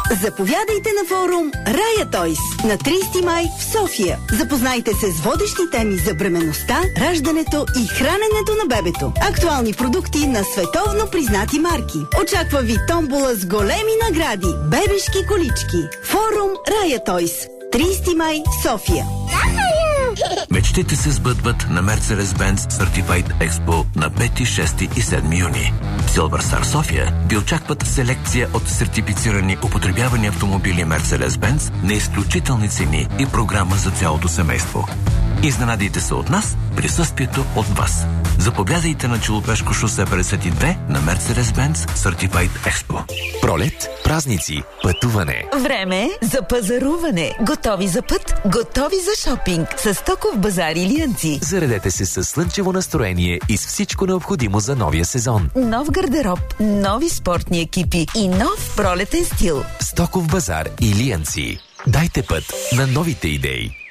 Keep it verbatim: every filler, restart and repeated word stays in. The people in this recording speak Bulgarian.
Заповядайте на форум Рая Тойс на тридесети май в София. Запознайте се с водещи теми за бременността, раждането и храненето на бебето. Актуални продукти на световно признати марки. Очаква ви томбола с големи награди. Бебешки колички. Форум Рая Тойс. тридесети май в София. Мечтите се сбъдват на Mercedes-Benz Certified Expo на пети, шести и седми юни. Silver Star София ви очакват селекция от сертифицирани употребявани автомобили Mercedes-Benz на изключителни цени и програма за цялото семейство. Изненадайте се от нас, присъствието от вас. Заповядайте на Челопешко шосе петдесет и две на Mercedes-Benz Certified Expo. Пролет, празници, пътуване. Време за пазаруване. Готови за път, готови за шопинг. С Стоков базар Илиянци. Заредете се с слънчево настроение и с всичко необходимо за новия сезон. Нов гардероб, нови спортни екипи и нов пролетен стил. Стоков базар Илиянци. Дайте път на новите идеи.